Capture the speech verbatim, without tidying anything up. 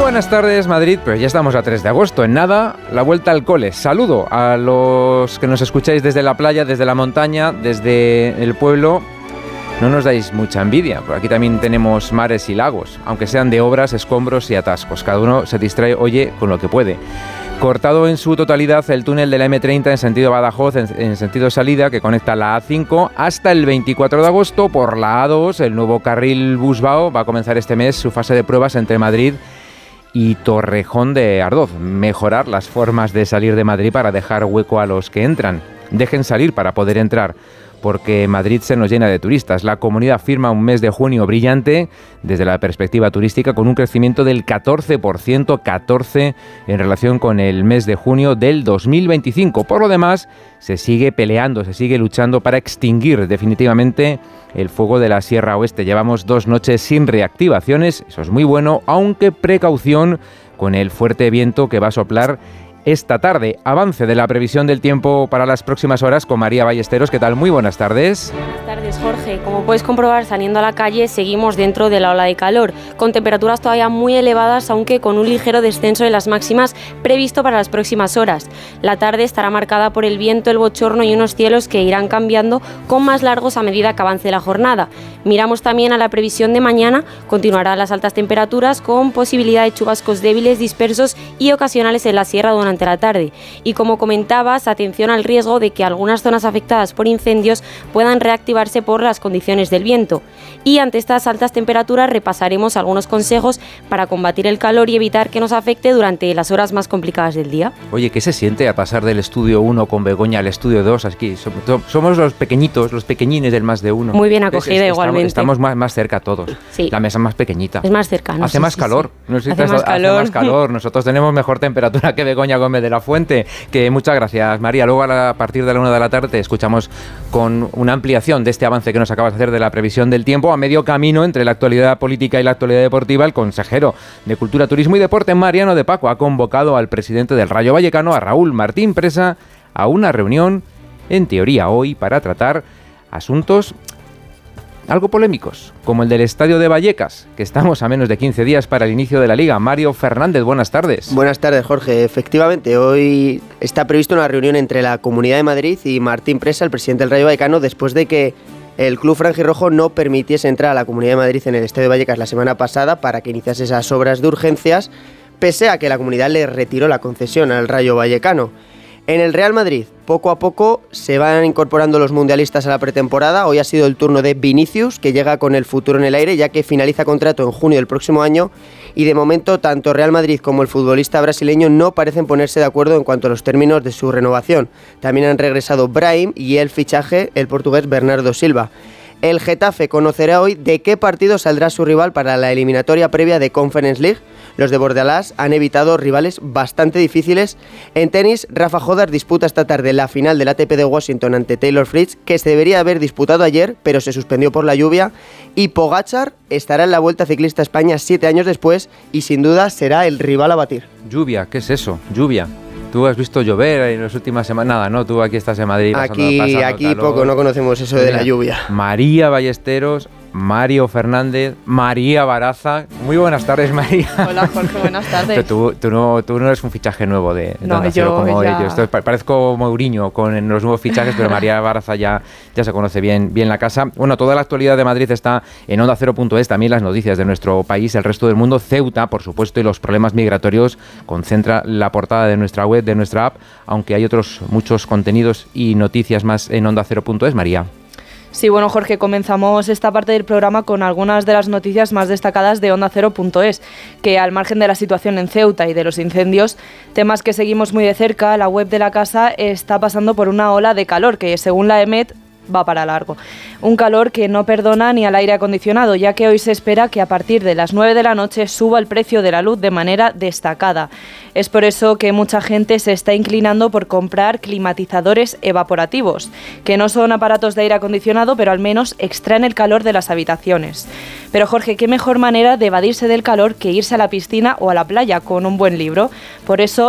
buenas tardes, Madrid, pero ya estamos a tres de agosto. En nada, la vuelta al cole. Saludo a los que nos escucháis desde la playa, desde la montaña, desde el pueblo. No nos dais mucha envidia, por aquí también tenemos mares y lagos, aunque sean de obras, escombros y atascos. Cada uno se distrae, oye, con lo que puede. Cortado en su totalidad el túnel de la eme treinta en sentido Badajoz, en, en sentido salida, que conecta la a cinco hasta el veinticuatro de agosto por la a dos. El nuevo carril Busbao va a comenzar este mes su fase de pruebas entre Madrid y Torrejón de Ardoz. Mejorar las formas de salir de Madrid para dejar hueco a los que entran. Dejen salir para poder entrar, porque Madrid se nos llena de turistas. La comunidad firma un mes de junio brillante desde la perspectiva turística, con un crecimiento del catorce por ciento, catorce en relación con el mes de junio del dos mil veinticinco. Por lo demás, se sigue peleando, se sigue luchando para extinguir definitivamente el fuego de la Sierra Oeste. Llevamos dos noches sin reactivaciones, eso es muy bueno, aunque precaución con el fuerte viento que va a soplar esta tarde. Avance de la previsión del tiempo para las próximas horas con María Ballesteros. ¿Qué tal? Muy buenas tardes. Buenas tardes, Jorge. Como puedes comprobar, saliendo a la calle seguimos dentro de la ola de calor, con temperaturas todavía muy elevadas, aunque con un ligero descenso de las máximas previsto para las próximas horas. La tarde estará marcada por el viento, el bochorno y unos cielos que irán cambiando con más largos a medida que avance la jornada. Miramos también a la previsión de mañana. Continuarán las altas temperaturas con posibilidad de chubascos débiles, dispersos y ocasionales en la sierra durante la tarde. Y como comentabas, atención al riesgo de que algunas zonas afectadas por incendios puedan reactivarse por las condiciones del viento. Y ante estas altas temperaturas repasaremos algunos consejos para combatir el calor y evitar que nos afecte durante las horas más complicadas del día. Oye, ¿qué se siente al pasar del estudio uno con Begoña al estudio dos? Aquí somos los pequeñitos, los pequeñines del más de uno. Muy bien acogida, es, igualmente. Estamos, estamos más, más cerca todos. Sí. La mesa es más pequeñita. Es más cercana. Hace sí, más sí, calor. Sí. No sé hace, si más hace calor. más calor. Nosotros tenemos mejor temperatura que Begoña Gómez de la Fuente. Que muchas gracias, María. Luego a, la, a partir de la una de la tarde te escuchamos con una ampliación de este avance que nos acabas de hacer de la previsión del tiempo. A medio camino entre la actualidad política y la actualidad deportiva, el consejero de Cultura, Turismo y Deporte, Mariano de Paco, ha convocado al presidente del Rayo Vallecano, a Raúl Martín Presa, a una reunión, en teoría hoy, para tratar asuntos algo polémicos, como el del estadio de Vallecas, que estamos a menos de quince días para el inicio de la Liga. Mario Fernández, buenas tardes. Buenas tardes, Jorge. Efectivamente, hoy está prevista una reunión entre la Comunidad de Madrid y Martín Presa, el presidente del Rayo Vallecano, después de que el club franjirrojo no permitiese entrar a la Comunidad de Madrid en el estadio de Vallecas la semana pasada para que iniciase esas obras de urgencias, pese a que la comunidad le retiró la concesión al Rayo Vallecano. En el Real Madrid, poco a poco se van incorporando los mundialistas a la pretemporada. Hoy ha sido el turno de Vinicius, que llega con el futuro en el aire, ya que finaliza contrato en junio del próximo año, y de momento tanto Real Madrid como el futbolista brasileño no parecen ponerse de acuerdo en cuanto a los términos de su renovación. También han regresado Brahim y el fichaje, el portugués Bernardo Silva. El Getafe conocerá hoy de qué partido saldrá su rival para la eliminatoria previa de Conference League. Los de Bordalás han evitado rivales bastante difíciles. En tenis, Rafa Jodar disputa esta tarde la final del A T P de Washington ante Taylor Fritz, que se debería haber disputado ayer, pero se suspendió por la lluvia. Y Pogačar estará en la Vuelta Ciclista a España siete años después y sin duda será el rival a batir. Lluvia, ¿qué es eso? Lluvia. ¿Tú has visto llover en las últimas semanas? Nada, ¿no? Tú aquí estás en Madrid. Pasando, aquí pasando aquí calor. Poco, no conocemos eso de la lluvia. María Ballesteros, Mario Fernández, María Baraza. Muy buenas tardes, María. Hola, Jorge, buenas tardes. Pero tú, tú, no, tú no eres un fichaje nuevo de, de no, Onda Cero yo, como ya... ellos. Esto es, parezco Mourinho con los nuevos fichajes, pero María Baraza ya, ya se conoce bien, bien la casa. Bueno, toda la actualidad de Madrid está en onda cero punto es, también las noticias de nuestro país, el resto del mundo. Ceuta, por supuesto, y los problemas migratorios concentra la portada de nuestra web, de nuestra app, aunque hay otros muchos contenidos y noticias más en onda cero punto es. María. Sí, bueno, Jorge, comenzamos esta parte del programa con algunas de las noticias más destacadas de onda cero punto es, que al margen de la situación en Ceuta y de los incendios, temas que seguimos muy de cerca, la web de la casa está pasando por una ola de calor que, según la EMET, va para largo. Un calor que no perdona ni al aire acondicionado, ya que hoy se espera que a partir de las nueve de la noche suba el precio de la luz de manera destacada. Es por eso que mucha gente se está inclinando por comprar climatizadores evaporativos, que no son aparatos de aire acondicionado, pero al menos extraen el calor de las habitaciones. Pero Jorge, ¿qué mejor manera de evadirse del calor que irse a la piscina o a la playa con un buen libro? Por eso